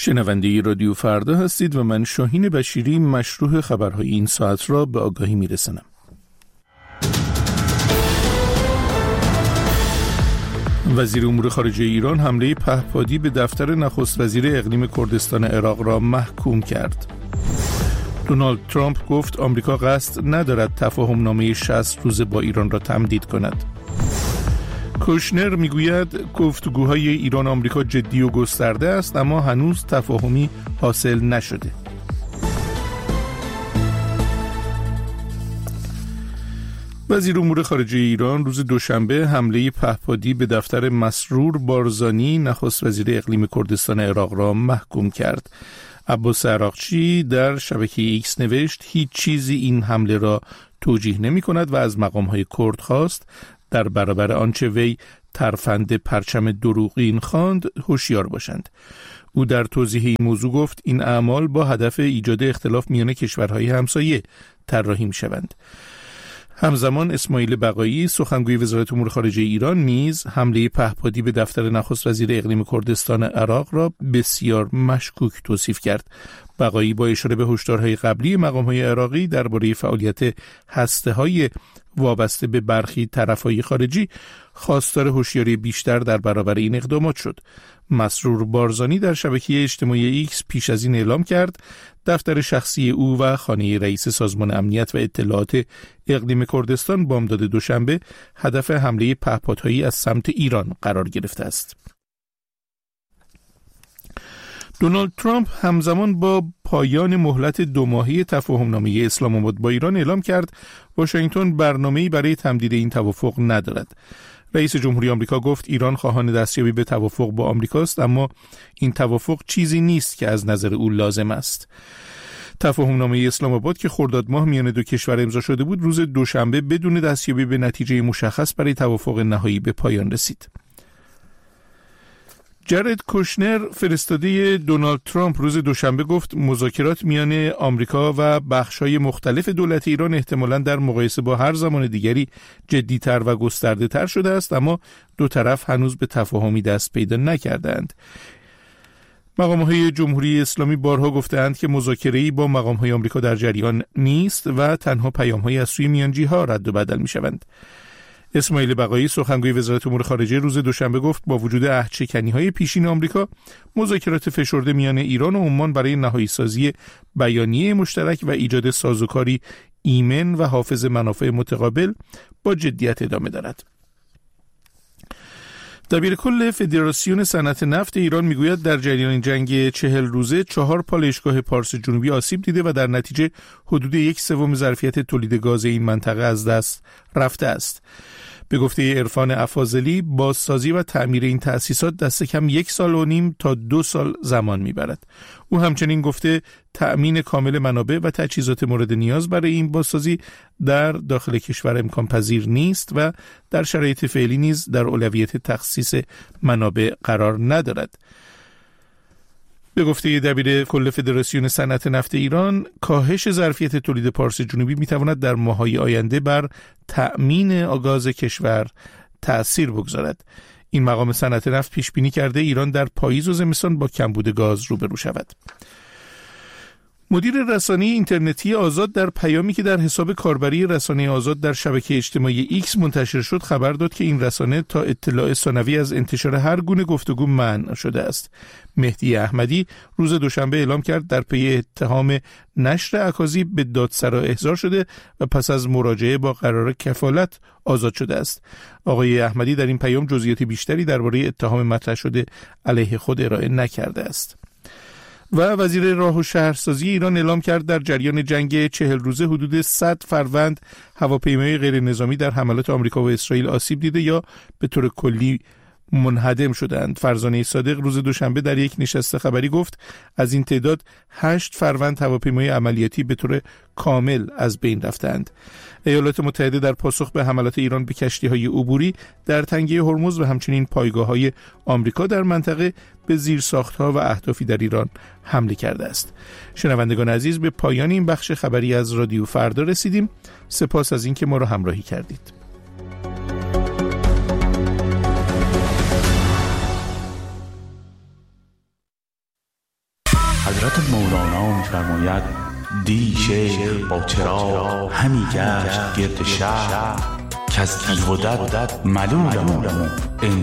شنونده رادیو فردا هستید و من شاهین بشیری مشروح خبرهای این ساعت را به آگاهی میرسانم. وزیر امور خارجه ایران حمله پهپادی به دفتر نخست وزیر اقلیم کردستان عراق را محکوم کرد. دونالد ترامپ گفت آمریکا قصد ندارد تفاهم نامه 60 روزه با ایران را تمدید کند. کوشنر میگوید گفتگوهای ایران آمریکا جدی و گسترده است اما هنوز تفاهمی حاصل نشده. وزیر امور خارجه ایران روز دوشنبه حمله پهپادی به دفتر مسرور بارزانی نخست وزیر اقلیم کردستان عراق را محکوم کرد. عباس عراقچی در شبکه ایکس نوشت هیچ چیزی این حمله را توجیه نمی کند و از مقامهای کرد خواست در برابر آنچه وی ترفند پرچم دروغین خواند هوشیار باشند. او در توضیح این موضوع گفت این اعمال با هدف ایجاد اختلاف میان کشورهای همسایه طراحی می‌شوند. همزمان اسماعیل بقایی سخنگوی وزارت امور خارجه ایران نیز حمله پهپادی به دفتر نخست وزیر اقلیم کردستان عراق را بسیار مشکوک توصیف کرد. بقایی با اشاره به هشدارهای قبلی مقام‌های عراقی درباره فعالیت هسته‌های وابسته به برخی طرف‌های خارجی خواستار هوشیاری بیشتر در برابر این اقدامات شد. مسرور بارزانی در شبکه اجتماعی ایکس پیش از این اعلام کرد دفتر شخصی او و خانه رئیس سازمان امنیت و اطلاعات اقلیم کردستان بامداد دوشنبه هدف حمله پهپادهایی از سمت ایران قرار گرفته است. دونالد ترامپ همزمان با پایان مهلت 2 ماهه تفاهمنامه اسلام آباد با ایران اعلام کرد واشنگتن برنامه‌ای برای تمدید این توافق ندارد. رئیس جمهوری آمریکا گفت ایران خواهان دستیابی به توافق با آمریکاست اما این توافق چیزی نیست که از نظر او لازم است. تفاهمنامه اسلام آباد که خرداد ماه میان دو کشور امضا شده بود روز دوشنبه بدون دستیابی به نتیجه مشخص برای توافق نهایی به پایان رسید. جارد کوشنر فرستاده دونالد ترامپ روز دوشنبه گفت مذاکرات میان آمریکا و بخش‌های مختلف دولت ایران احتمالاً در مقایسه با هر زمان دیگری جدی‌تر و گسترده‌تر شده است اما دو طرف هنوز به تفاهمی دست پیدا نکردند. مقام‌های جمهوری اسلامی بارها گفتند که مذاکره‌ای با مقام‌های آمریکا در جریان نیست و تنها پیام‌های از سوی میانجی‌ها رد و بدل می‌شوند. اسماعیل بقایی سخنگوی وزارت امور خارجه روز دوشنبه گفت با وجود عهدشکنی‌های پیشین آمریکا مذاکرات فشرده میان ایران و عمان برای نهایی سازی بیانیه مشترک و ایجاد سازوکاری ایمن و حافظ منافع متقابل با جدیت ادامه دارد. دبیرکل فدراسیون صنعت نفت ایران میگوید در جریان جنگ 40 روزه 4 پالایشگاه پارس جنوبی آسیب دیده و در نتیجه حدود 1/3 ظرفیت تولید گاز این منطقه از دست رفته است. به گفته عرفان افاضلی بازسازی و تعمیر این تأسیسات دست کم 1.5 سال تا 2 سال زمان میبرد. او همچنین گفته تأمین کامل منابع و تجهیزات مورد نیاز برای این بازسازی در داخل کشور امکان پذیر نیست و در شرایط فعلی نیز در اولویت تخصیص منابع قرار ندارد. به گفته دبیر کل فدراسیون صنعت نفت ایران کاهش ظرفیت تولید پارس جنوبی میتواند در ماه‌های آینده بر تأمین گاز کشور تأثیر بگذارد. این مقام صنعت نفت پیش بینی کرده ایران در پاییز و زمستان با کمبود گاز روبرو شود. مدیر رسانه اینترنتی آزاد در پیامی که در حساب کاربری رسانه آزاد در شبکه اجتماعی ایکس منتشر شد خبر داد که این رسانه تا اطلاع ثانوی از انتشار هر گونه گفتگو منع شده است. مهدی احمدی روز دوشنبه اعلام کرد در پی اتهام نشر اکاذیب به دادسرا احضار شده و پس از مراجعه با قرار کفالت آزاد شده است. آقای احمدی در این پیام جزئیات بیشتری درباره اتهام مطرح شده علیه خود ارائه نکرده است. و وزیر راه و شهرسازی ایران اعلام کرد در جریان جنگ 40 روزه حدود 100 فروند هواپیمای غیر نظامی در حملات آمریکا و اسرائیل آسیب دیده یا به طور کلی منهدم شدند. فرزانه صادق روز دوشنبه در یک نشست خبری گفت از این تعداد 8 فروند هواپیمای عملیاتی به طور کامل از بین رفتند. ایالات متحده در پاسخ به حملات ایران به کشتی‌های عبوری در تنگه هرمز و همچنین پایگاه‌های آمریکا در منطقه به زیرساخت‌ها و اهدافی در ایران حمله کرده است. شنوندگان عزیز به پایان این بخش خبری از رادیو فردا رسیدیم. سپاس از اینکه ما را همراهی کردید. حضرت مولانا می‌فرماید دی شیخ با چراغ همی گشت گرد شهر که از دیو و دد ملولم